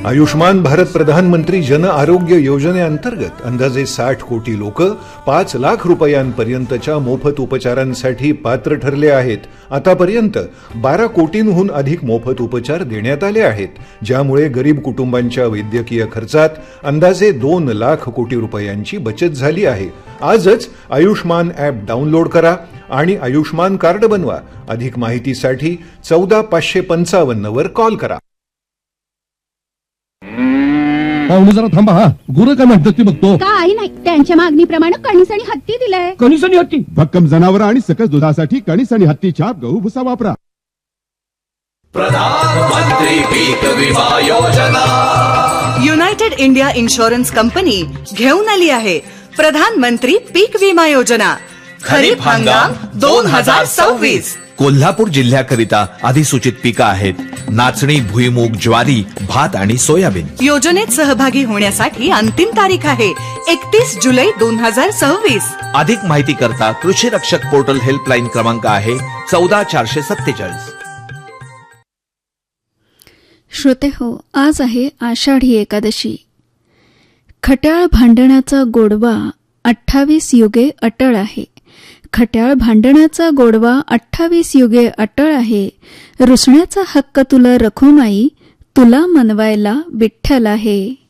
आयुष्मान भारत प्रधानमंत्री जन आरोग्य योजनेअंतर्गत अंदाजे 60 कोटी लोक 5 लाख रुपयांपर्यंतच्या मोफत उपचारांसाठी पात्र ठरले आहेत. आतापर्यंत 12 कोटींहून अधिक मोफत उपचार देण्यात आले आहेत, ज्यामुळे गरीब कुटुंबांच्या वैद्यकीय खर्चात अंदाजे 2 लाख कोटी रुपयांची बचत झाली आहे. आजच आयुष्मान ॲप डाउनलोड करा आणि आयुष्मान कार्ड बनवा. अधिक माहितीसाठी 14555 वर कॉल करा. पाहुणे जरा थांबा. हा गुरं काय म्हणतात ते बघतो. काही नाही, त्यांच्या मागणीप्रमाणे कणीस आणि हत्ती दिलंय. कणीस आणि हत्ती भक्कम जनावर आणि सकस दुधासाठी कणीस आणि हत्ती छाप गहू भुसा वापरा. प्रधानमंत्री पीक विमा योजना. युनायटेड इंडिया इन्शुरन्स कंपनी घेऊन आली आहे प्रधानमंत्री पीक विमा योजना. खरीप हंगाम 2026. कोल्हापूर जिल्ह्याकरिता अधिसूचित पिकं आहेत नाचणी, भुईमूग, ज्वारी, भात आणि सोयाबीन. योजनेत सहभागी होण्यासाठी अंतिम तारीख आहे 31 जुलै 2026. अधिक माहिती करता कृषी रक्षक पोर्टल हेल्पलाईन क्रमांक आहे 14447. श्रोते हो, आज आहे आषाढी एकादशी. खट्याळ भांडणाचा गोडवा 28 युगे अटळ आहे. खट्याळ भांडणाचा गोडवा 28 युगे अटळ आहे. रुसण्याचा हक्क तुला रखुमाई, तुला मनवायला विठ्ठल आहे.